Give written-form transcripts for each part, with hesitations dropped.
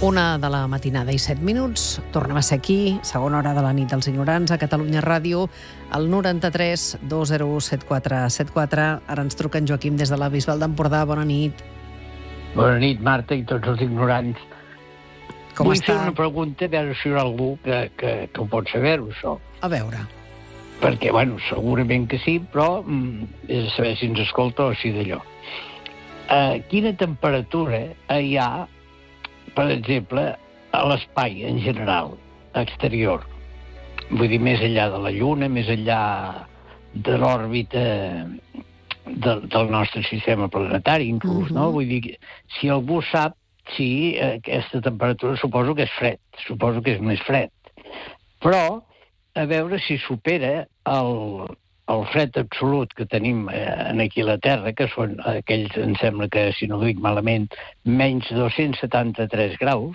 Una de la matinada i 7 minuts. Tornem a ser aquí, segona hora de la nit dels ignorants, a Catalunya Ràdio, al 93 201 7474. Ara ens truca en Joaquim des de la Bisbal d'Empordà. Bona nit. Bona nit, Marta, i tots els ignorants. Com Vull està? fer una pregunta, a veure si hi ha algú que ho pot saber-ho, això. A veure. Perquè, bueno, segurament que sí, però és a saber si ens escolta o si d'allò. Quina temperatura hi ha, per exemple, a l'espai en general, exterior? Vull dir, més enllà de la Lluna, més enllà de l'òrbita del nostre sistema planetari, inclús, no? Vull dir, si algú sap si aquesta temperatura, suposo que és fred, suposo que és més fred. Però, a veure si supera el fred absolut que tenim aquí a la Terra, que són aquells, em sembla que, si no ho dic malament, menys 273 graus,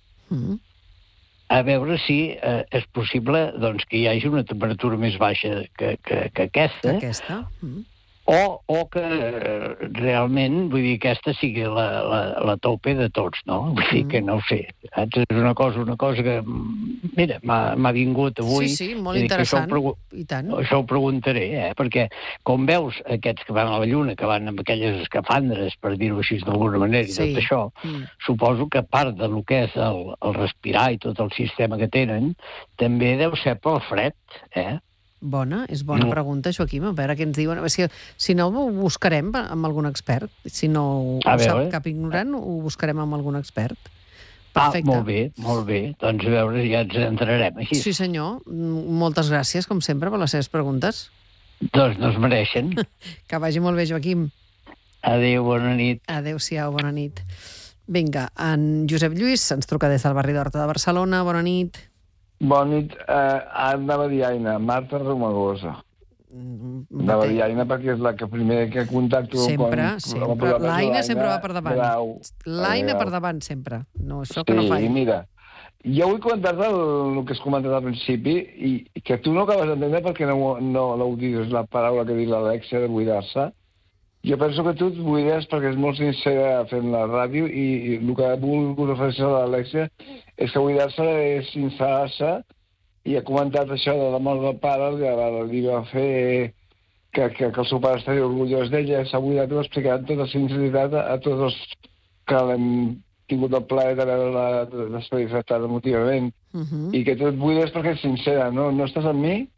a veure si és possible doncs, que hi hagi una temperatura més baixa que aquesta. O que realment, vull dir, aquesta sigui la tope de tots, no? Vull dir que no ho sé. És una cosa que, mira, m'ha vingut avui. Sí, molt interessant. I tant. Això ho preguntaré, perquè com veus aquests que van a la Lluna, que van amb aquelles escafandres, per dir-ho així d'alguna manera, i tot això, suposo que a part del que és el respirar i tot el sistema que tenen, també deu ser pel fred, És bona pregunta, Joaquim. A veure què ens diuen. Si no, ho buscarem amb algun expert. Si no ho sap cap ignorant, ho buscarem amb algun expert. Perfecte. Molt bé. Doncs a veure, ja ens entrarem així. Sí, senyor. Moltes gràcies, com sempre, per les seves preguntes. Doncs no es mereixen. Que vagi molt bé, Joaquim. Adéu, bona nit. Adéu-siau, bona nit. Vinga, en Josep Lluís ens truca des del barri d'Horta de Barcelona. Bona nit. Bona nit. Anava a dir Aina, Marta Romagosa. Anava a dir Aina perquè és la que primer que contacto... Sempre. L'Aina sempre va per davant. L'Aina per davant, sempre. No, això que no fa. Sí, mira, jo vull comentar-te el que has comentat al principi i que tu no acabes d'entendre perquè no l'audies la paraula que diu l'Alexia de buidar-se. Jo penso que tu et buides perquè és molt sincera fent la ràdio i el que ha volgut oferir l'Alexia és que buidar-se és sincerar-se i ha comentat això de la mort del pare, li va fer que el seu pare estaria orgullós d'ella, s'ha buidat i ho ha explicat amb tota sinceritat a tots els que l'hem tingut el plaer de veure desperdiçat emotivament. I que tu et buides perquè és sincera, no? No estàs amb mi?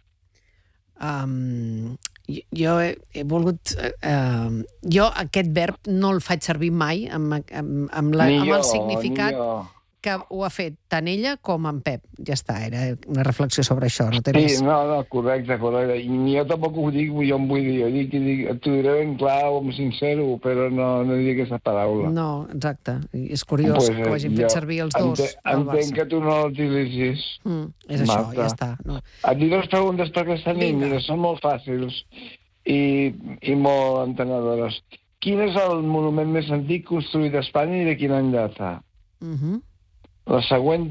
Jo he volgut... Jo aquest verb no el faig servir mai amb el significat que ho ha fet tant ella com en Pep. Ja està, era una reflexió sobre això. No té més. Sí, no, correcte. I jo tampoc ho dic, jo em vull dir. Jo dic, t'ho diré ben clar o sincero, però no dic aquesta paraula. No, exacte. És curiós que ho hagin fet servir els dos. Entenc que tu no l'utilitzis. És això, ja està. Et diré dues preguntes per aquesta nit. Mira, són molt fàcils i molt entenedores. Quin és el monument més antic construït a Espanya i de quin any data? La següent,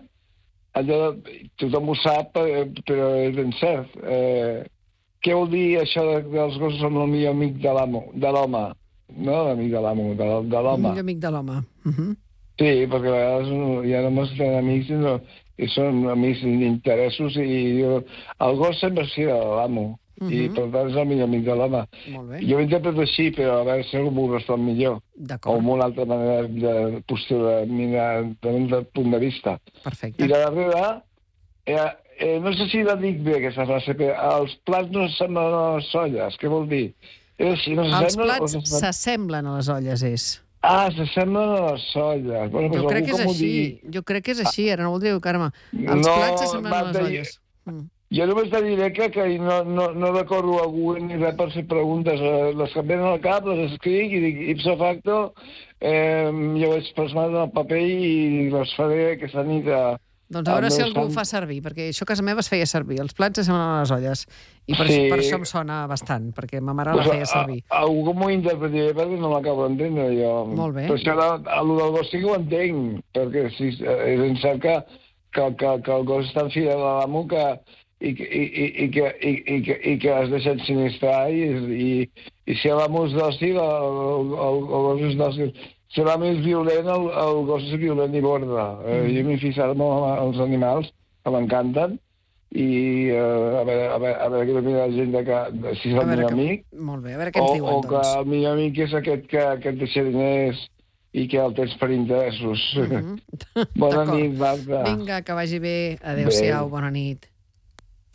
tothom ho sap, però és ben cert. Què vol dir això que els gossos són el millor amic de l'home? No l'amic de l'amo, de l'home. El millor amic de l'home. Sí, perquè a vegades ja no es tenen amics, sinó que són amics d'interessos i el gos sempre sí de l'amo. I per tant és el millor amic de l'home. Jo ho interpreto així, però a veure si algú m'ho respon millor. O amb una altra manera de postura, del punt de vista. Perfecte. I la darrera, no sé si la dic bé, aquesta frase, però els plats no s'assemblen a les olles. Què vol dir? Els plats s'assemblen a les olles, és. S'assemblen a les olles. Jo crec que és així. Jo crec que és així, ara no voldria equivocar-me. Els plats s'assemblen a les olles. Jo només te diré que no recordo algú ni res per fer preguntes. Les que em venen al cap, les escric i dic ipso facto, jo ho he plasmat en el paper i les faré aquesta nit Doncs a veure si algú ho fa servir, perquè això a casa meva es feia servir. Els plats s'assemblen a les olles. I per això em sona bastant, perquè ma mare la feia servir. Algú m'ho interpretaré perquè no l'acabo d'entendre, jo. Molt bé. Però això el del gos sí que ho entenc, perquè és ben cert que el gos està en fila de l'amo i que has deixat sinistrar i si l'amo és dòcil, el gos és dòcil. si l'home és violent, el gos és violent i borda. Jo m'he fixat molt als animals, que m'encanten, i a veure què opina la gent si és el meu amic. Molt bé, a veure què ens diuen, doncs. O que el millor amic és aquest que et deixa diners i que el tens per interessos. Bona nit, Marta. Vinga, que vagi bé. Adéu-siau, bona nit.